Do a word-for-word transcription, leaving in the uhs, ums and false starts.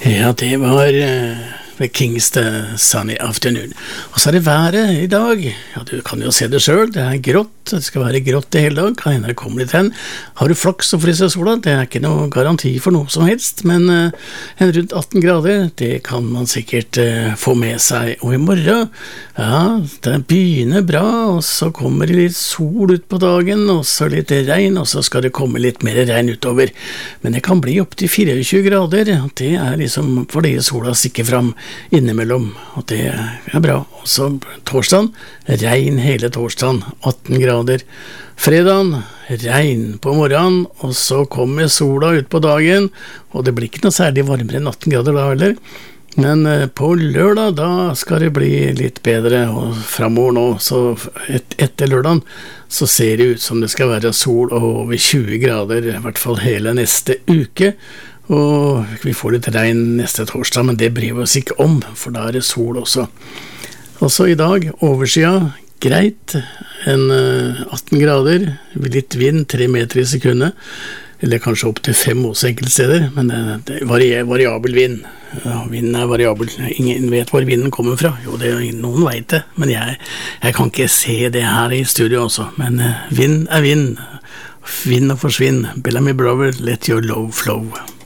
Ja, det var uh, The Kings The Sunny Afternoon. Og så er det været i dag. Ja, du kan jo se det selv. Det er grått. Det skal være grått i hele dag. Kan hende det kommer litt hen. Har du flaks og fryser sola? Det er ikke noe garanti for noe som helst, men uh, en rundt atten grader, det kan man sikkert uh, få med seg. Og i morgen, ja, det begynner bra, og så kommer det litt sol ut på dagen, og så litt regn, og så skal det komme litt mer regn utover. Men det kan bli opp til tjuefire grader. Det er liksom fordi sola stikker fram innimellom, og det er bra. Og så torsdagen, regn hele torsdagen, atten grader. Fredagen, regn på morgenen, og så kommer sola ut på dagen, og det blir ikke noe særlig varmere enn atten grader da heller. Men på lørdag, da skal det bli litt bedre, og fremover nå, så et, etter lørdagen, så ser det ut som det skal være sol og over tjue grader, i hvert fall hele neste uke. Og vi får litt regn neste torsdag, men det bryr vi oss ikke om, for da er det sol også. Også i dag, oversida, greit, en atten grader, litt vind, tre meter i sekundet, eller kanskje opp til fem også enkelte steder, men det, det er vari, variabel vind. Ja, vinden er variabel. Ingen vet hvor vinden kommer fra. Jo, det er noen vet det, men jeg, jeg kan ikke se det her i studio også. Men vind er vind. Vind og forsvinn. Bellamy Brother, let your love flow.